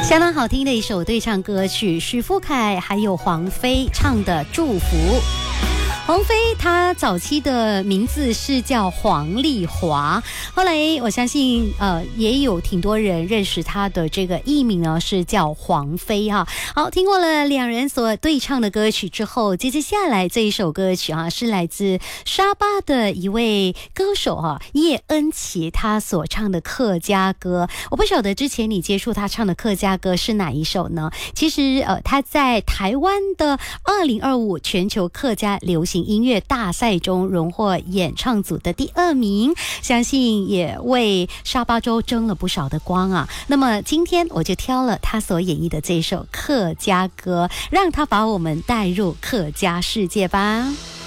相当好听的一首对唱歌曲，许富凯还有黄飞唱的《祝福》。黄飞他早期的名字是叫黄丽华，后来我相信也有挺多人认识他的这个艺名呢，是叫黄飞哈。好，听过了两人所对唱的歌曲之后，接着下来这一首歌曲是来自沙巴的一位歌手叶恩琪他所唱的客家歌。我不晓得之前你接触他唱的客家歌是哪一首呢？其实他在台湾的2025全球客家流行音乐大赛中荣获演唱组的第2名，相信也为沙巴州争了不少的光啊。那么今天我就挑了他所演绎的这首客家歌，让他把我们带入客家世界吧。